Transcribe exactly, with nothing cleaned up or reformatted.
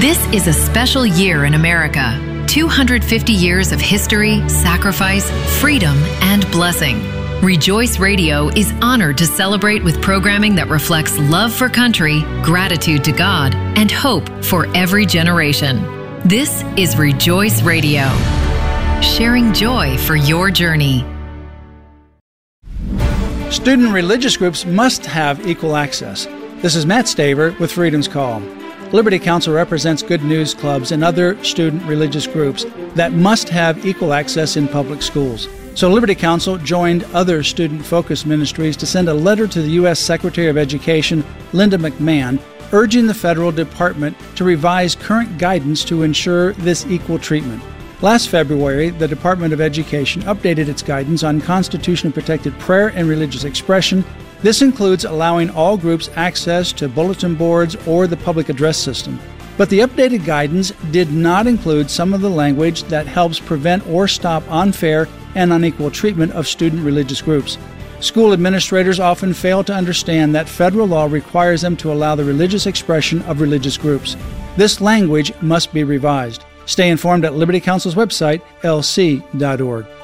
This is a special year in America. two hundred fifty years of history, sacrifice, freedom, and blessing. Rejoice Radio is honored to celebrate with programming that reflects love for country, gratitude to God, and hope for every generation. This is Rejoice Radio, sharing joy for your journey. Student religious groups must have equal access. This is Matt Staver with Freedom's Call. Liberty Counsel represents Good News Clubs and other student religious groups that must have equal access in public schools. So Liberty Counsel joined other student-focused ministries to send a letter to the U S Secretary of Education, Linda McMahon, urging the federal department to revise current guidance to ensure this equal treatment. Last February, the Department of Education updated its guidance on constitutionally protected prayer and religious expression. This includes allowing all groups access to bulletin boards or the public address system. But the updated guidance did not include some of the language that helps prevent or stop unfair and unequal treatment of student religious groups. School administrators often fail to understand that federal law requires them to allow the religious expression of religious groups. This language must be revised. Stay informed at Liberty Counsel's website, L C dot org.